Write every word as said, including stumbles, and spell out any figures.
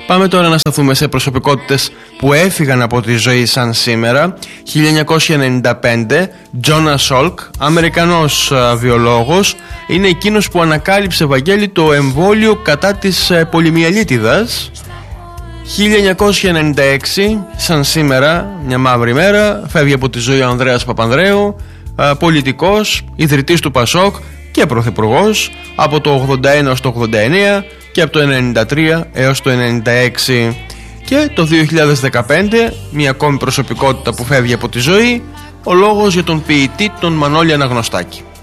Πάμε τώρα να σταθούμε σε προσωπικότητες που έφυγαν από τη ζωή σαν σήμερα. χίλια εννιακόσια ενενήντα πέντε, Jonas Salk, Αμερικανός α, βιολόγος. Είναι εκείνος που ανακάλυψε, Βαγγέλη, το εμβόλιο κατά της ε, πολυμιαλίτιδας. χίλια εννιακόσια ενενήντα έξι, σαν σήμερα, μια μαύρη μέρα, φεύγει από τη ζωή ο Ανδρέας Παπανδρέου, α, πολιτικός, ιδρυτής του Πασόκ και πρωθυπουργός από το ογδόντα ένα έως το ογδόντα εννέα και από το ενενήντα τρία έως το ενενήντα έξι. Και το δύο χιλιάδες δεκαπέντε, μια ακόμη προσωπικότητα που φεύγει από τη ζωή, ο λόγος για τον ποιητή τον Μανώλη Αναγνωστάκη.